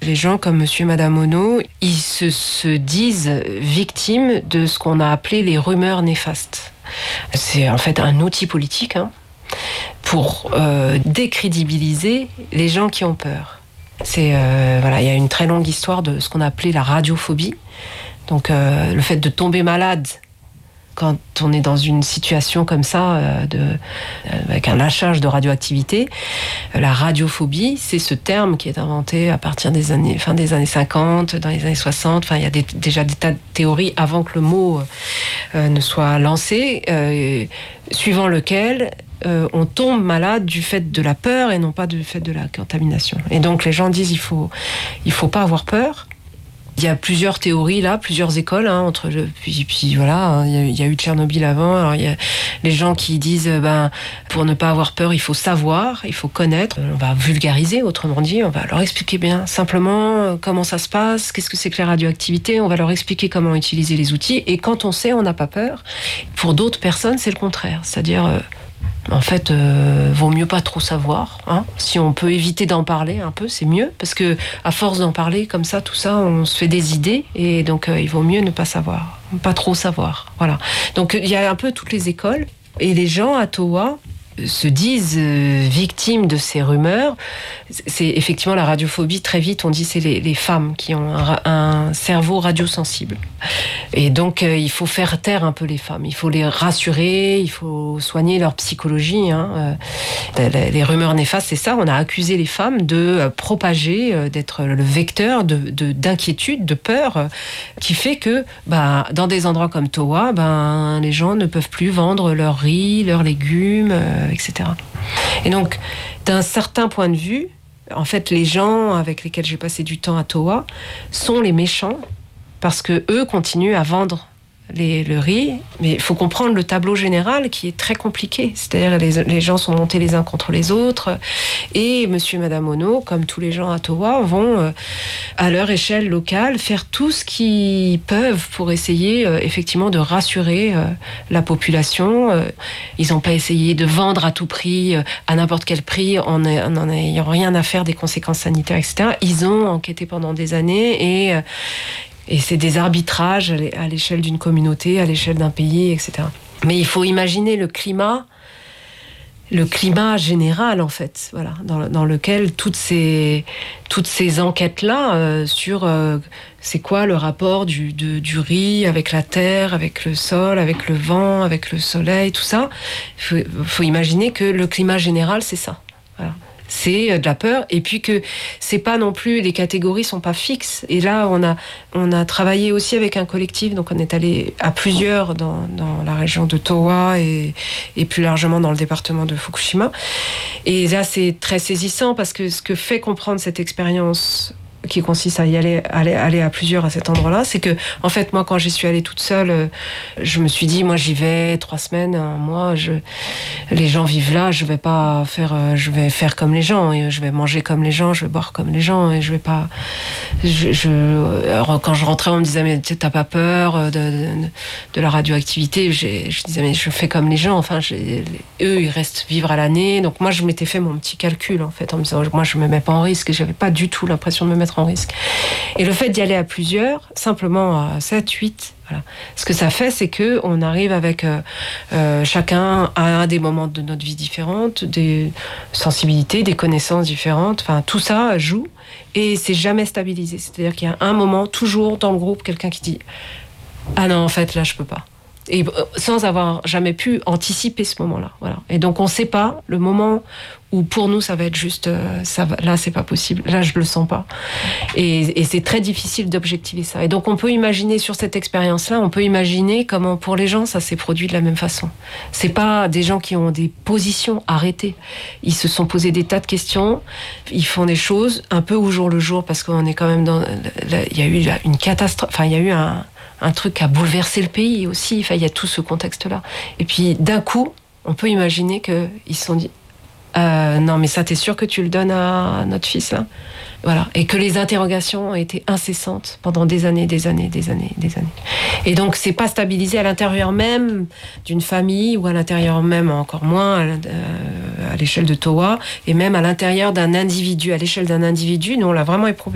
les gens comme monsieur et madame Ono, ils se disent victimes de ce qu'on a appelé les rumeurs néfastes. C'est en fait un outil politique pour décrédibiliser les gens qui ont peur. Il y a une très longue histoire de ce qu'on a appelé la radiophobie. Donc le fait de tomber malade quand on est dans une situation comme ça, avec un lâchage de radioactivité. La radiophobie, c'est ce terme qui est inventé à partir des années 50, dans les années 60. Enfin, il y a déjà des tas de théories avant que le mot ne soit lancé, suivant lequel on tombe malade du fait de la peur et non pas du fait de la contamination. Et donc les gens disent il faut pas avoir peur. Il y a plusieurs théories là, plusieurs écoles puis voilà, il y a eu Tchernobyl avant. Alors il y a les gens qui disent pour ne pas avoir peur, il faut savoir, il faut connaître. On va vulgariser, autrement dit, on va leur expliquer bien simplement comment ça se passe, qu'est-ce que c'est que la radioactivité, on va leur expliquer comment utiliser les outils et quand on sait, on n'a pas peur. Pour d'autres personnes, c'est le contraire, c'est-à-dire en fait, vaut mieux pas trop savoir. Si on peut éviter d'en parler un peu, c'est mieux. Parce que à force d'en parler comme ça, tout ça, on se fait des idées. Et donc, il vaut mieux ne pas savoir. Pas trop savoir. Voilà. Donc, il y a un peu toutes les écoles. Et les gens à Towa se disent victimes de ces rumeurs. C'est effectivement la radiophobie. Très vite, on dit c'est les femmes qui ont un cerveau radiosensible. Et donc, il faut faire taire un peu les femmes. Il faut les rassurer, il faut soigner leur psychologie. Les rumeurs néfastes, c'est ça. On a accusé les femmes de propager, d'être le vecteur d'inquiétude, de peur, qui fait que dans des endroits comme Towa, les gens ne peuvent plus vendre leur riz, leurs légumes, etc. Et donc, d'un certain point de vue, en fait, les gens avec lesquels j'ai passé du temps à Towa sont les méchants parce que eux continuent à vendre le riz, mais il faut comprendre le tableau général qui est très compliqué. C'est-à-dire les gens sont montés les uns contre les autres et monsieur et madame Ono, comme tous les gens à Towa, vont à leur échelle locale faire tout ce qu'ils peuvent pour essayer effectivement de rassurer la population. Ils n'ont pas essayé de vendre à tout prix, à n'importe quel prix, en n'ayant rien à faire des conséquences sanitaires, etc. Ils ont enquêté pendant des années et c'est des arbitrages à l'échelle d'une communauté, à l'échelle d'un pays, etc. Mais il faut imaginer le climat général, en fait, voilà, dans lequel toutes ces enquêtes-là sur c'est quoi le rapport du riz avec la terre, avec le sol, avec le vent, avec le soleil, tout ça. Faut imaginer que le climat général, c'est ça. Voilà. C'est de la peur, et puis que c'est pas non plus, les catégories sont pas fixes. Et là, on a travaillé aussi avec un collectif, donc on est allé à plusieurs dans la région de Towa et plus largement dans le département de Fukushima. Et là, c'est très saisissant parce que ce que fait comprendre cette expérience qui consiste à aller à plusieurs à cet endroit-là, c'est que, en fait, moi, quand j'y suis allée toute seule, je me suis dit, moi, j'y vais 3 semaines, 1 mois, les gens vivent là, je vais faire comme les gens, et je vais manger comme les gens, je vais boire comme les gens, et je vais pas, alors, quand je rentrais, on me disait, mais t'as pas peur de la radioactivité? Je disais, mais je fais comme les gens, enfin, eux, ils restent vivre à l'année, donc moi, je m'étais fait mon petit calcul, en fait, en me disant, moi, je me mets pas en risque, et j'avais pas du tout l'impression de me mettre en risque. Et le fait d'y aller à plusieurs, simplement à 7, 8, voilà. Ce que ça fait, c'est que on arrive avec chacun à des moments de notre vie différentes, des sensibilités, des connaissances différentes. Enfin, tout ça joue et c'est jamais stabilisé. C'est-à-dire qu'il y a un moment, toujours dans le groupe, quelqu'un qui dit « Ah non, en fait, là, je peux pas ». Et sans avoir jamais pu anticiper ce moment-là. Voilà. Et donc, on ne sait pas le moment où pour nous, ça va être juste, là, c'est pas possible. Là, je le sens pas. Et c'est très difficile d'objectiver ça. Et donc, on peut imaginer sur cette expérience-là, on peut imaginer comment pour les gens, ça s'est produit de la même façon. C'est pas des gens qui ont des positions arrêtées. Ils se sont posés des tas de questions. Ils font des choses un peu au jour le jour parce qu'on est quand même il y a eu une catastrophe. Enfin, il y a eu un truc qui a bouleversé le pays aussi. Enfin, il y a tout ce contexte-là. Et puis, d'un coup, on peut imaginer qu'ils se sont dit non, mais ça, t'es sûr que tu le donnes à notre fils, là? Voilà. Et que les interrogations ont été incessantes pendant des années. Et donc, c'est pas stabilisé à l'intérieur même d'une famille ou à l'intérieur même, encore moins, à l'échelle de Towa, et même à l'intérieur d'un individu. À l'échelle d'un individu, nous, on l'a vraiment éprouvé.